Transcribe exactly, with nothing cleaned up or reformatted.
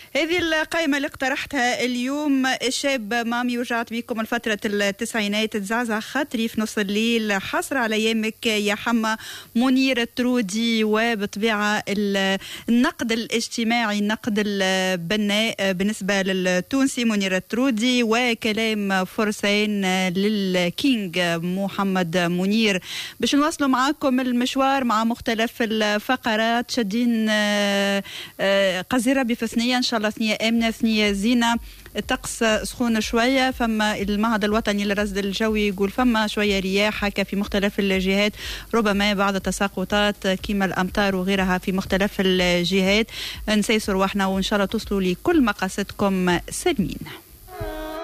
هذه القائمة اللي اقترحتها اليوم شاب مامي ورجعت بكم الفترة التسعينات تزعزع خاطري في نص الليل حصر على ايامك يا حما منير الترودي. وبطبيعة النقد الاجتماعي النقد البناء بالنسبة للتونسي منير الترودي وكلام فرسان للكينج محمد منير. باش نواصلوا معاكم المشوار مع مختلف الفقرات شادين قزيرة بفثنية ان شاء الله ثنية امنه ثنية زينه. الطقس سخون شويه، فما المعهد الوطني للرصد الجوي يقول فما شويه رياح هكا في مختلف الجهات، ربما بعض التساقطات كيما الامطار وغيرها في مختلف الجهات. نسيسوا رواحنا وان شاء الله توصلوا لكل مقاصدكم سالمين.